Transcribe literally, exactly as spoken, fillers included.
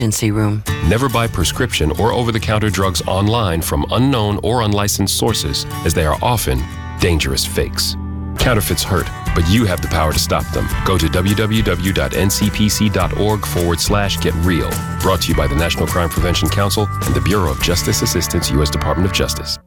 emergency room. Never buy prescription or over-the-counter drugs online from unknown or unlicensed sources, as they are often dangerous fakes. Counterfeits hurt, but you have the power to stop them. Go to www.ncpc.org forward slash get real. Brought to you by the National Crime Prevention Council and the Bureau of Justice Assistance, U S Department of Justice.